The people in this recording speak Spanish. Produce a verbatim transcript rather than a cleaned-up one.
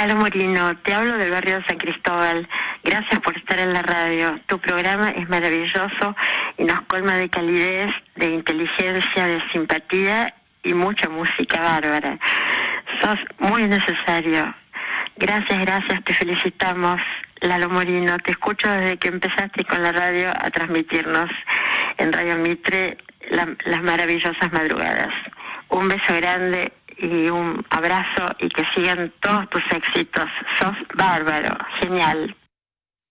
Lalo Morino, te hablo del barrio de San Cristóbal. Gracias por estar en la radio. Tu programa es maravilloso y nos colma de calidez, de inteligencia, de simpatía y mucha música bárbara. Sos muy necesario. Gracias, gracias, te felicitamos. Lalo Morino, te escucho desde que empezaste con la radio a transmitirnos en Radio Mitre la, las maravillosas madrugadas. Un beso grande y un abrazo y que sigan todos tus éxitos. Sos bárbaro, genial.